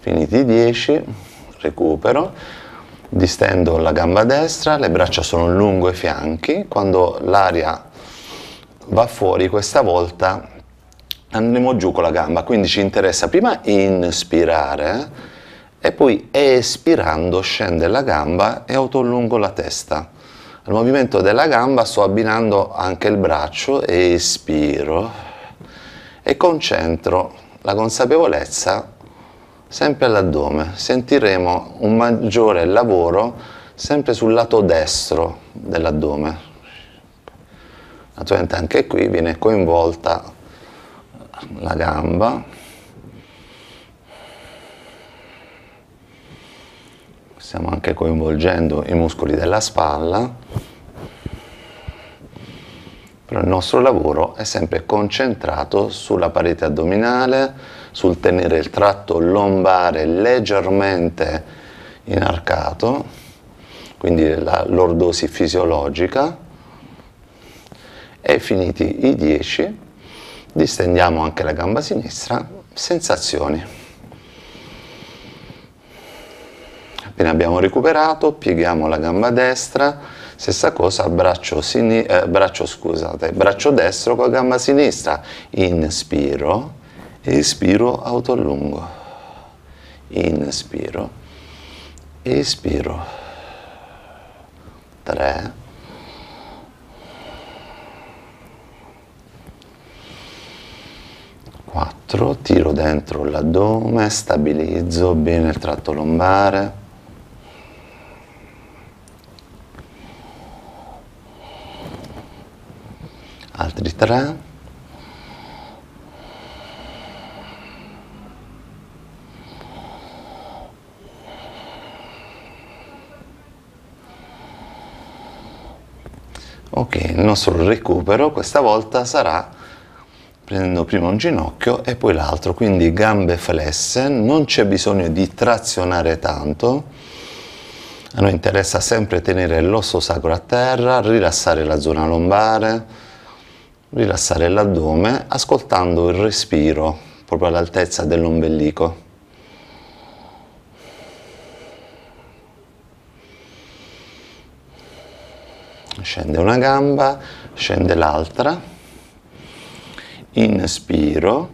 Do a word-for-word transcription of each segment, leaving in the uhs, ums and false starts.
Finiti i dieci, recupero, distendo la gamba destra, le braccia sono lungo i fianchi, quando l'aria va fuori questa volta andremo giù con la gamba, quindi ci interessa prima inspirare e poi espirando scende la gamba e autollungo la testa. Al movimento della gamba sto abbinando anche il braccio, espiro e concentro la consapevolezza sempre all'addome. Sentiremo un maggiore lavoro sempre sul lato destro dell'addome. Naturalmente anche qui viene coinvolta la gamba. Stiamo anche coinvolgendo i muscoli della spalla, però il nostro lavoro è sempre concentrato sulla parete addominale, sul tenere il tratto lombare leggermente inarcato, quindi la lordosi fisiologica, e finiti i dieci distendiamo anche la gamba sinistra, sensazioni. Appena abbiamo recuperato, pieghiamo la gamba destra, stessa cosa, braccio, sini- eh, braccio, scusate, braccio destro con la gamba sinistra, inspiro, espiro, autollungo, inspiro, espiro, tre, quattro, tiro dentro l'addome, stabilizzo bene il tratto lombare, altri tre, ok, il nostro recupero questa volta sarà prendendo prima un ginocchio e poi l'altro, quindi gambe flesse, non c'è bisogno di trazionare tanto, a noi interessa sempre tenere l'osso sacro a terra, rilassare la zona lombare, rilassare l'addome, ascoltando il respiro proprio all'altezza dell'ombelico. Scende una gamba, scende l'altra, inspiro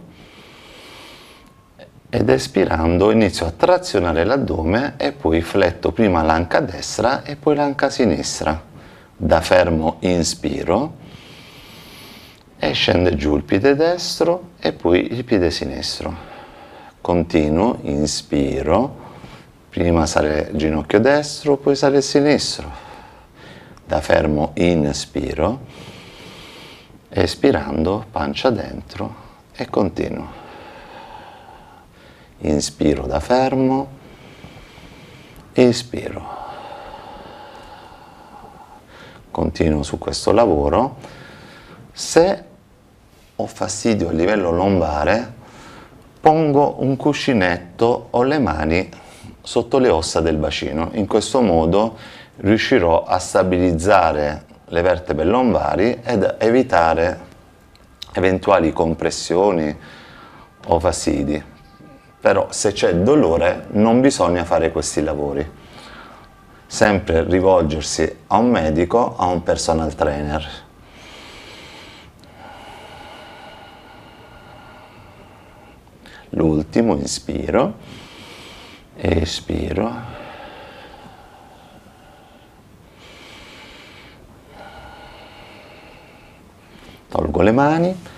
ed espirando inizio a trazionare l'addome e poi fletto prima l'anca destra e poi l'anca sinistra. Da fermo inspiro e scende giù il piede destro e poi il piede sinistro. Continuo, inspiro, prima sale il ginocchio destro, poi sale il sinistro. Da fermo inspiro, espirando pancia dentro e continuo. Inspiro da fermo, espiro. Continuo su questo lavoro. Se ho fastidio a livello lombare, pongo un cuscinetto o le mani sotto le ossa del bacino. In questo modo riuscirò a stabilizzare le vertebre lombari ed evitare eventuali compressioni o fastidi. Però se c'è dolore non bisogna fare questi lavori. Sempre rivolgersi a un medico, a un personal trainer. L'ultimo, inspiro, espiro, tolgo le mani,